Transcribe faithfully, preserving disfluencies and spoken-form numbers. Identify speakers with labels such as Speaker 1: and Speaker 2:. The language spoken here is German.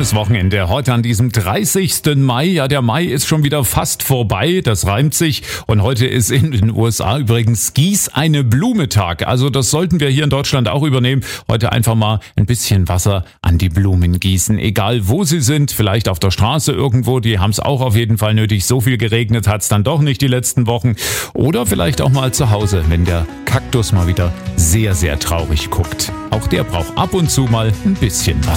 Speaker 1: schönes Wochenende. Heute an diesem dreißigsten Mai. Ja, der Mai ist schon wieder fast vorbei. Das reimt sich. Und heute ist in den U S A übrigens Gieß eine Blume-Tag. Also das sollten wir hier in Deutschland auch übernehmen. Heute einfach mal ein bisschen Wasser an die Blumen gießen. Egal wo sie sind, vielleicht auf der Straße irgendwo. Die haben es auch auf jeden Fall nötig. So viel geregnet hat es dann doch nicht die letzten Wochen. Oder vielleicht auch mal zu Hause, wenn der Kaktus mal wieder sehr, sehr traurig guckt. Auch der braucht ab und zu mal ein bisschen Wasser.